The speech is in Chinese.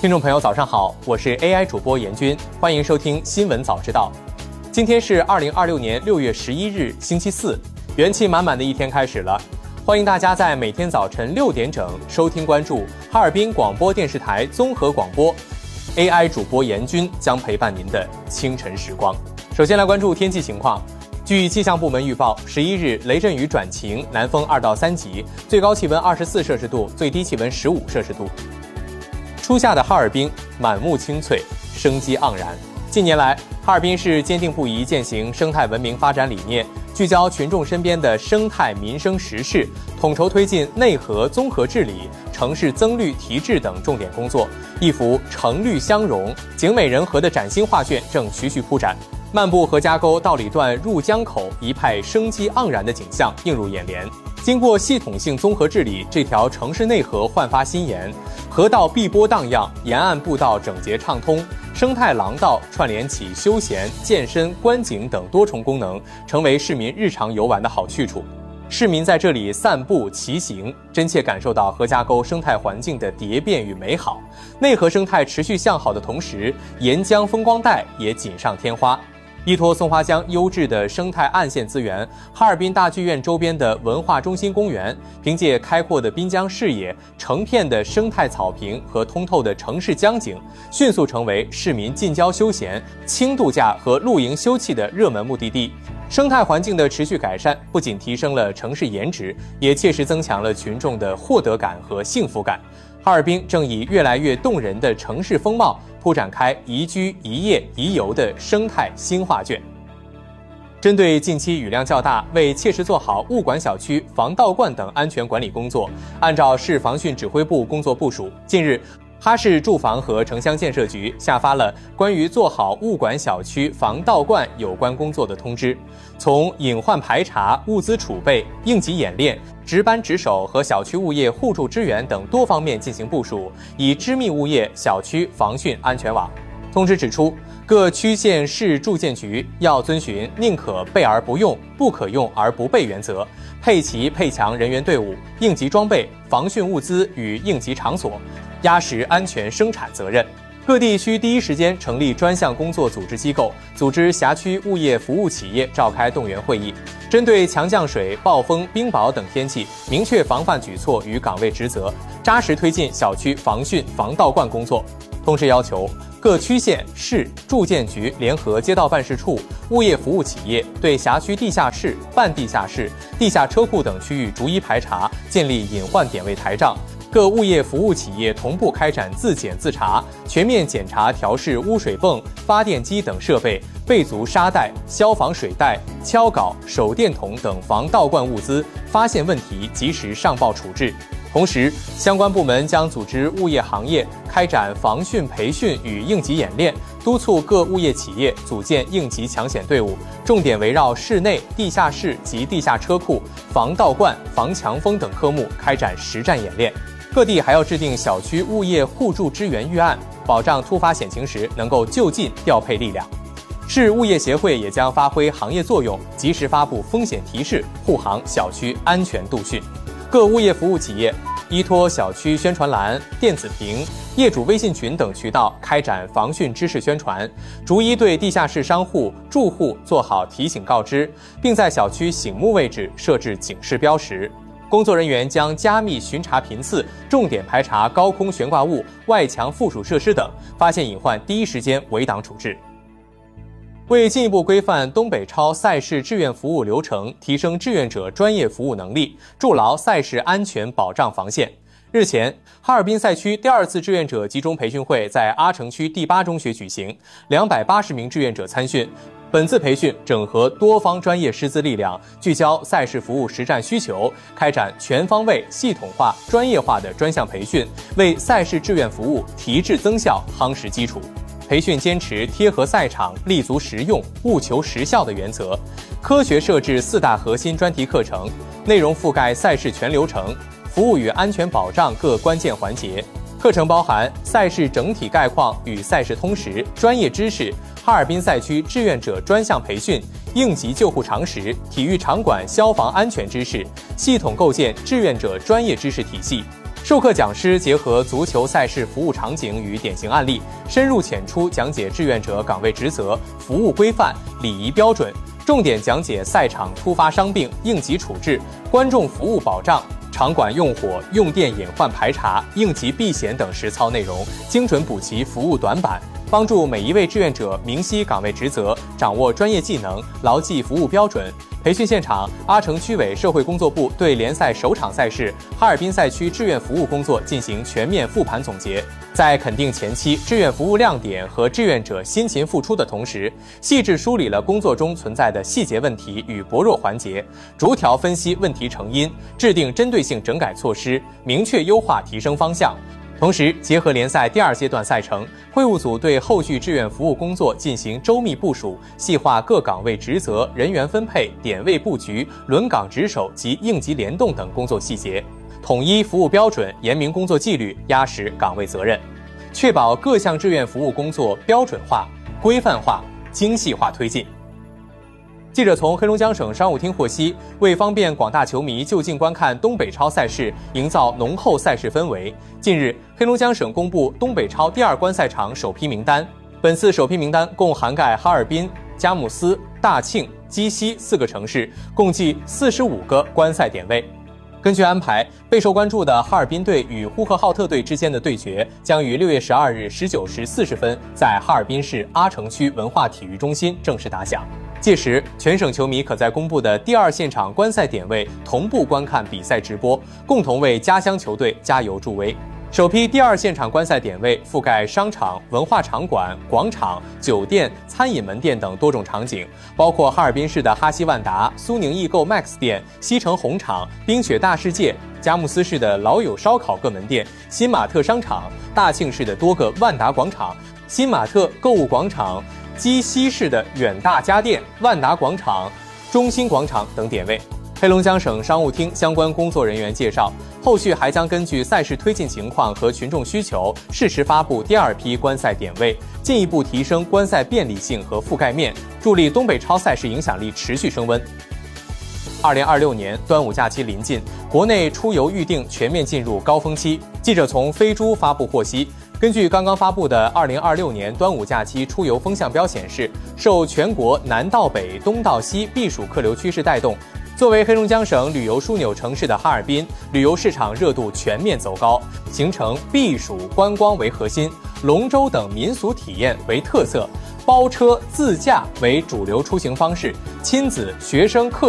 听众朋友，早上好，我是 AI 主播严军，欢迎收听新闻早知道。今天是2026年6月11日，星期四，元气满满的一天开始了。欢迎大家在每天早晨6点整收听关注哈尔滨广播电视台综合广播 ，AI 主播严军将陪伴您的清晨时光。首先来关注天气情况。据气象部门预报，11日雷阵雨转晴，南风2到3级，最高气温24摄氏度，最低气温15摄氏度。初夏的哈尔滨满目青翠，生机盎然。近年来，哈尔滨市坚定不移践行生态文明发展理念，聚焦群众身边的生态民生实事，统筹推进内核综合治理、城市增绿提质等重点工作，一幅城绿相融、景美人和的崭新画卷正徐徐铺展。漫步何家沟道里段入江口，一派生机盎然的景象映入眼帘。经过系统性综合治理，这条城市内河焕发新颜，河道碧波荡漾，沿岸步道整洁畅通，生态廊道串联起休闲、健身、观景等多重功能，成为市民日常游玩的好去处。市民在这里散步骑行，真切感受到何家沟生态环境的蝶变与美好。内河生态持续向好的同时，沿江风光带也锦上添花。依托松花江优质的生态岸线资源，哈尔滨大剧院周边的文化中心公园，凭借开阔的滨江视野、成片的生态草坪和通透的城市江景，迅速成为市民近郊休闲、轻度假和露营休憩的热门目的地。生态环境的持续改善，不仅提升了城市颜值，也切实增强了群众的获得感和幸福感。哈尔滨正以越来越动人的城市风貌，铺展开宜居、宜业、宜游的生态新画卷。针对近期雨量较大，为切实做好物管小区防盗灌等安全管理工作，按照市防汛指挥部工作部署，近日哈市住房和城乡建设局下发了关于做好物管小区防盗灌有关工作的通知，从隐患排查、物资储备、应急演练、值班值守和小区物业互助支援等多方面进行部署，以织密物业小区防汛安全网。通知指出，各区县市住建局要遵循宁可备而不用，不可用而不备原则，配齐配强人员队伍、应急装备、防汛物资与应急场所，压实安全生产责任。各地需第一时间成立专项工作组织机构，组织辖区物业服务企业召开动员会议，针对强降水、暴风、冰雹等天气，明确防范举措与岗位职责，扎实推进小区防汛防盗灌工作。同时要求各区县市住建局联合街道办事处、物业服务企业对辖区地下室、半地下室、地下车库等区域逐一排查，建立隐患点位台账。各物业服务企业同步开展自检自查，全面检查调试污水泵、发电机等设备，备足沙袋、消防水袋、锹镐、手电筒等防盗灌物资，发现问题及时上报处置。同时，相关部门将组织物业行业开展防汛培训与应急演练，督促各物业企业组建应急抢险队伍，重点围绕室内、地下室及地下车库、防盗灌、防强风等科目开展实战演练。各地还要制定小区物业互助支援预案，保障突发险情时能够就近调配力量。市物业协会也将发挥行业作用，及时发布风险提示，护航小区安全度汛。各物业服务企业依托小区宣传栏、电子屏、业主微信群等渠道开展防汛知识宣传，逐一对地下室商户、住户做好提醒告知，并在小区醒目位置设置警示标识。工作人员将加密巡查频次，重点排查高空悬挂物、外墙附属设施等，发现隐患第一时间围挡处置。为进一步规范东北超赛事志愿服务流程，提升志愿者专业服务能力，筑牢赛事安全保障防线。日前，哈尔滨赛区第2次志愿者集中培训会在阿城区第8中学举行，280名志愿者参训。本次培训整合多方专业师资力量，聚焦赛事服务实战需求，开展全方位、系统化、专业化的专项培训，为赛事志愿服务提质增效夯实基础。培训坚持贴合赛场、立足实用、务求实效的原则，科学设置4大核心专题课程，内容覆盖赛事全流程、服务与安全保障各关键环节。课程包含赛事整体概况与赛事通识、专业知识、哈尔滨赛区志愿者专项培训、应急救护常识、体育场馆消防安全知识，系统构建志愿者专业知识体系。 授课讲师结合足球赛事服务场景与典型案例，深入浅出讲解志愿者岗位职责、服务规范、礼仪标准，重点讲解赛场突发伤病应急处置、观众服务保障、场馆用火、用电隐患排查、应急避险等实操内容，精准补齐服务短板，帮助每一位志愿者明晰岗位职责，掌握专业技能，牢记服务标准。培训现场，阿城区委社会工作部对联赛首场赛事哈尔滨赛区志愿服务工作进行全面复盘总结，在肯定前期志愿服务亮点和志愿者辛勤付出的同时，细致梳理了工作中存在的细节问题与薄弱环节，逐条分析问题成因，制定针对性整改措施，明确优化提升方向。同时，结合联赛第二阶段赛程，会务组对后续志愿服务工作进行周密部署，细化各岗位职责、人员分配、点位布局、轮岗值守及应急联动等工作细节，统一服务标准，严明工作纪律，压实岗位责任，确保各项志愿服务工作标准化、规范化、精细化推进。记者从黑龙江省商务厅获悉，为方便广大球迷就近观看东北超赛事，营造浓厚赛事氛围，近日，黑龙江省公布东北超第二观赛场首批名单。本次首批名单共涵盖哈尔滨、佳木斯、大庆、鸡西4个城市，共计45个观赛点位。根据安排，备受关注的哈尔滨队与呼和浩特队之间的对决将于6月12日19时40分在哈尔滨市阿城区文化体育中心正式打响。届时，全省球迷可在公布的第二现场观赛点位同步观看比赛直播，共同为家乡球队加油助威。首批第二现场观赛点位覆盖商场、文化场馆、广场、酒店、餐饮门店等多种场景，包括哈尔滨市的哈希万达、苏宁易购 Max 店、西城红场、冰雪大世界、佳木斯市的老友烧烤各门店、新玛特商场、大庆市的多个万达广场、新玛特购物广场、鸡西市的远大家电、万达广场、中心广场等点位。黑龙江省商务厅相关工作人员介绍，后续还将根据赛事推进情况和群众需求，适时发布第二批观赛点位，进一步提升观赛便利性和覆盖面，助力东北超赛事影响力持续升温。2026年端午假期临近，国内出游预订全面进入高峰期。记者从飞猪发布获悉，根据刚刚发布的2026年端午假期出游风向标显示，受全国南到北、东到西避暑客流趋势带动，作为黑龙江省旅游枢纽城市的哈尔滨，旅游市场热度全面走高，形成避暑观光为核心，龙舟等民俗体验为特色，包车自驾为主流出行方式，亲子、学生、客